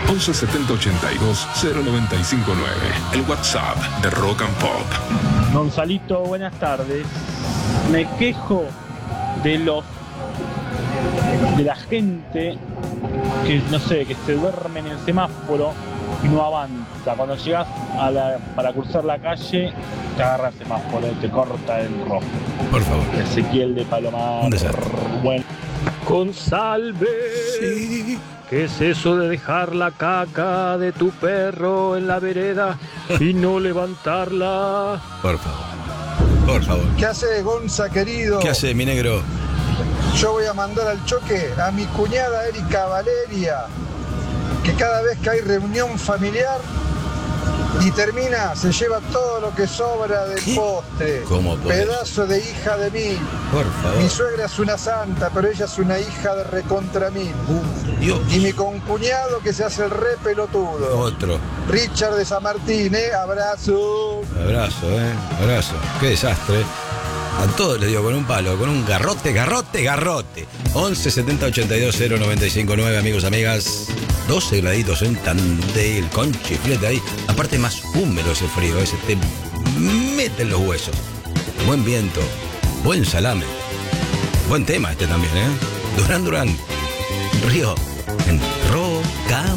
11 70 82 0959. El WhatsApp de Rock and Pop. Gonzalito, buenas tardes. Me quejo de la gente que, no sé, que se duerme en el semáforo y no avanza. Cuando llegas para cruzar la calle, te agarra el semáforo y te corta el rojo. Por favor. Ezequiel de Palomar. Un desastre. Bueno. Gonzalve. Sí. ¿Qué es eso de dejar la caca de tu perro en la vereda y no levantarla? Por favor. Por favor. ¿Qué hace, Gonza, querido? ¿Qué hace, mi negro? Yo voy a mandar al choque a mi cuñada Erika Valeria, que cada vez que hay reunión familiar y termina, se lleva todo lo que sobra del postre. ¿Cómo podés? Pedazo de hija de mil. Por favor. Mi suegra es una santa, pero ella es una hija de recontra mil. Dios. Y mi concuñado que se hace el re pelotudo. Otro. Richard de San Martín, abrazo. Abrazo, abrazo. Qué desastre. A todos les digo con un palo, con un garrote. 11 70 82 095 9, amigos, amigas. 12 graditos en Tandil, con chiflete ahí. Aparte más húmedo ese frío, ese te mete en los huesos. Buen viento, buen salame. Buen tema este también, Durán. Río en Rock and